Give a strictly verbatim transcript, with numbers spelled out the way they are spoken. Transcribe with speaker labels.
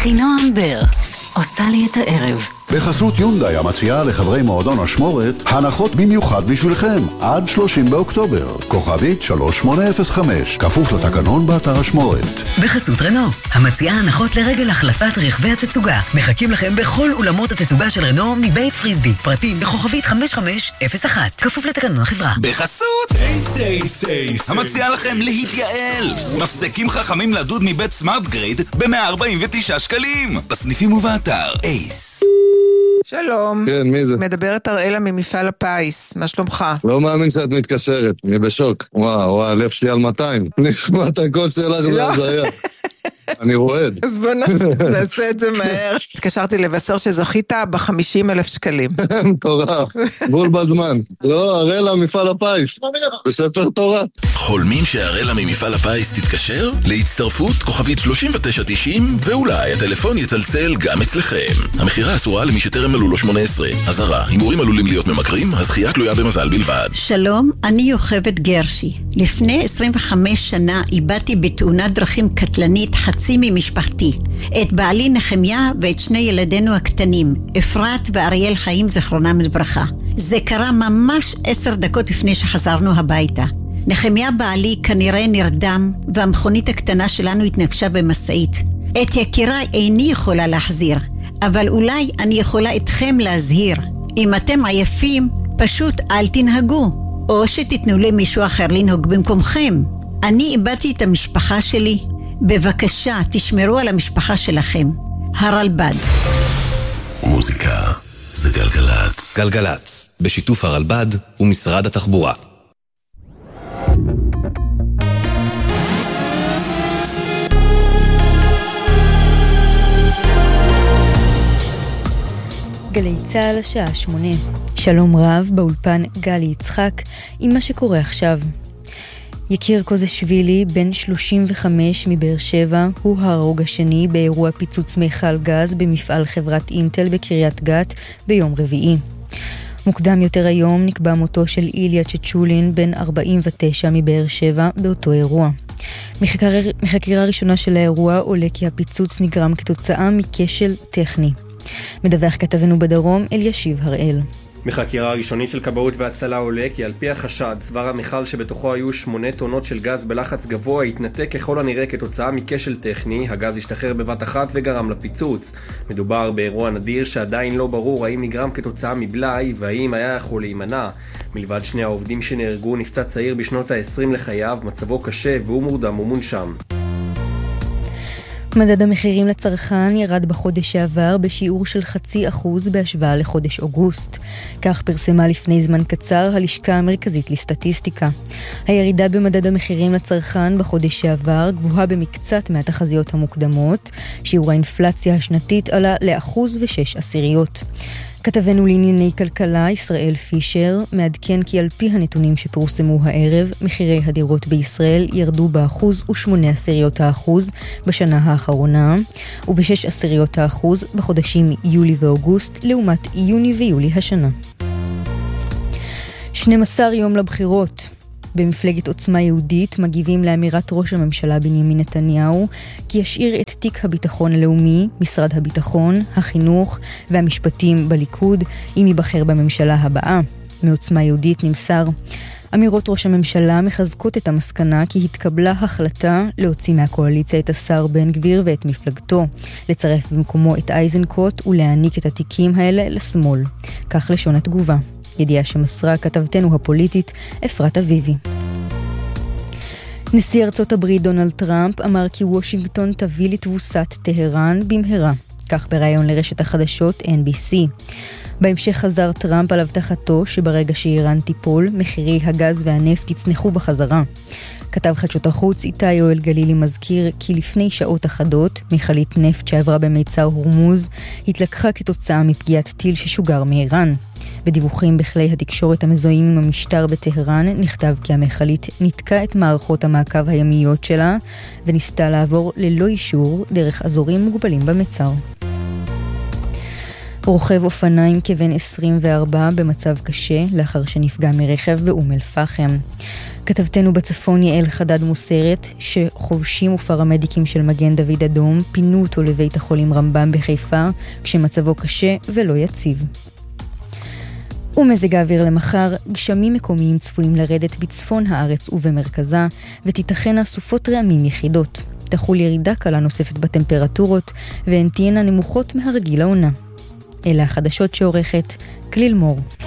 Speaker 1: אחינועם בר עושה לי את הערב.
Speaker 2: בחסות יונדאי המציעה לחברי מועדון השמורת הנחות במיוחד בשבילכם עד שלושים באוקטובר. כוכבית שלוש שמונה אפס חמש, כפוף לתקנון באתר השמורת.
Speaker 1: בחסות רנו המציעה הנחות לרגל החלפת רכבי התצוגה. מחכים לכם בכל אולמות התצוגה של רנו מבית פריסבי. פרטים בכוכבית חמש חמש אפס אחת, כפוף לתקנון החברה.
Speaker 3: בחסות אייס אייס אייס המציעה לכם להתייעל. מפסקים חכמים לדוד מבית סמארט גריד ב-מאה ארבעים ותשעה שקלים בסניפים ובאתר אייס.
Speaker 4: שלום.
Speaker 5: כן, מי זה?
Speaker 4: מדברת אראלה ממפעל הפיס, מה שלומך?
Speaker 5: לא מאמין שאת מתקשרת, אני בשוק. וואו, וואו, הלב שלי על מאתיים. נשמע את הקול שלך, זה הזיה. אני רועד.
Speaker 4: אז בוא נעשה את זה מהר. התקשרתי לבשר שזכית ב-חמישים אלף שקלים.
Speaker 5: מטורף, בול בזמן. לא, אראלה מפעל הפיס, בספר תורה.
Speaker 3: חולמים שאראלה ממפעל הפיס תתקשר? להצטרפות כוכבית שלושים ותשע תשעים ואולי הטלפון יצלצל גם אצלכם. המחירה אסורה למי שטרם מלאו לו שמונה עשרה. אזהרה, הימורים עלולים להיות ממכרים, הזכייה תלויה במזל בלבד.
Speaker 6: שלום, אני יוכבד גרשי. לפני עשרים וחמש שנה איבדתי בתאונת דרכים קטלנית חצי ממשפחתי. את בעלי נחמיה ואת שני ילדינו הקטנים, אפרת ואריאל חיים זכרונם לברכה. זה קרה ממש עשר דקות לפני שחזרנו הביתה. נחמיה בעלי כנראה נרדם והמכונית הקטנה שלנו התנגשה במסעית. את יקיריי איני יכולה להחזיר, אבל אולי אני יכולה אתכם להזהיר. אם אתם עייפים, פשוט אל תנהגו, או שתתנו למישהו אחר לנהוג במקומכם. אני איבדתי את המשפחה שלי. בבקשה, תשמרו על המשפחה שלכם. הרלב"ד.
Speaker 3: מוזיקה זה גלגלץ. גלגלץ, בשיתוף הרלב"ד ומשרד התחבורה.
Speaker 7: גלי צהל השעה שמונה. שלום רב, באולפן גלי יצחק עם מה שקורה עכשיו. יקיר קוזשווילי, בן שלושים וחמש מבאר שבע, הוא ההרוג השני באירוע פיצוץ מיכל גז במפעל חברת אינטל בקריית גת ביום רביעי. מוקדם יותר היום נקבע מותו של איליה צ'צ'ולין, בן ארבעים ותשע מבאר שבע, באותו אירוע. מחקירה ראשונה של האירוע עולה כי הפיצוץ נגרם כתוצאה מכשל טכני. מדווח כתבנו בדרום אלישיב הראל.
Speaker 8: מחקירה הראשונית של כבאות והצלה עולה כי על פי החשד, צוואר המכל שבתוכו היו שמונה טונות של גז בלחץ גבוה התנתק ככל הנראה כתוצאה מכשל טכני. הגז השתחרר בבת אחת וגרם לפיצוץ. מדובר באירוע נדיר שעדיין לא ברור האם נגרם כתוצאה מבלאי והאם היה יכול להימנע. מלבד שני העובדים שנהרגו, נפצע צעיר בשנות ה-עשרים לחייו, מצבו קשה והוא מורדם ומונשם.
Speaker 7: מדד המחירים לצרכן ירד בחודש שעבר בשיעור של חצי אחוז בהשוואה לחודש אוגוסט. כך פרסמה לפני זמן קצר הלשכה המרכזית לסטטיסטיקה. הירידה במדד המחירים לצרכן בחודש שעבר גבוהה במקצת מהתחזיות המוקדמות. שיעור האינפלציה השנתית עלה לאחוז ושש עשיריות. כתבנו לענייני כלכלה ישראל פישר מעדכן כי על פי הנתונים שפורסמו הערב, מחירי הדירות בישראל ירדו באחוז ושמונה עשיריות האחוז בשנה האחרונה, ובשש עשיריות האחוז בחודשים יולי ואוגוסט, לעומת יוני ויולי השנה. שנים עשר יום לבחירות. במפלגת עוצמה יהודית מגיבים לאמירת ראש הממשלה בנימין נתניהו כי ישאיר את תיק הביטחון הלאומי, משרד הביטחון, החינוך והמשפטים בליכוד אם ייבחר בממשלה הבאה. מעוצמה יהודית נמסר: אמירות ראש הממשלה מחזקות את המסקנה כי התקבלה החלטה להוציא מהקואליציה את השר בן גביר ואת מפלגתו, לצרף במקומו את אייזנקוט ולהעניק את התיקים האלה לשמאל. כך לשון התגובה. ידיעה שמסרה כתבתנו הפוליטית אפרת אביבי. נשיא ארצות הברית דונלד טראמפ אמר כי וושינגטון תביא לתבוסת טהרן במהרה, כך בראיון לרשת החדשות אן בי סי. בהמשך חזר טראמפ על הבטחתו שברגע שאיראן תיפול, מחירי הגז והנפט יצנחו בחזרה. כתב חדשות החוץ איתי יואל גלילי מזכיר כי לפני שעות אחדות, מכלית נפט שעברה במיצר הורמוז התלקחה כתוצאה מפגיעת טיל ששוגר מאיראן. בדיווחים בכלי התקשורת המזוהים עם המשטר בטהרן נכתב כי המכלית נתקע את מערכות המעקב הימיות שלה וניסתה לעבור ללא אישור דרך אזורים מוגבלים במצר. רוכב אופניים כבן עשרים וארבע במצב קשה לאחר שנפגע מרכב באום אל פחם. כתבתנו בצפון יעל חדד מוסרת שחובשים ופרמדיקים של מגן דוד אדום פינו אותו לבית החולים רמב"ם בחיפה כשמצבו קשה ולא יציב. ומזג האוויר למחר, גשמים מקומיים צפויים לרדת בצפון הארץ ובמרכזה, ותיתכן סופות רעמים יחידות. תחול ירידה קלה נוספת בטמפרטורות, והן תהיינה נמוכות מהרגיל העונה. אלה החדשות שעורכת כליל מור.